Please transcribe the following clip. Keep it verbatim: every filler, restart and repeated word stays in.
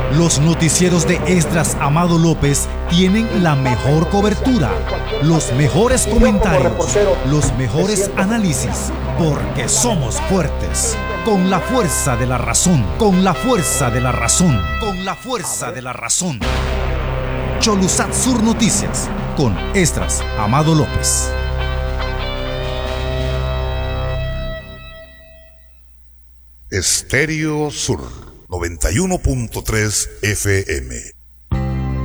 Los noticieros de Esdras Amado López tienen la mejor cobertura, los mejores comentarios, los mejores análisis, porque somos fuertes. Con la fuerza de la razón, con la fuerza de la razón, con la fuerza de la razón. Cholusat Sur Noticias, con Esdras Amado López. Estéreo Sur noventa y uno punto tres F M.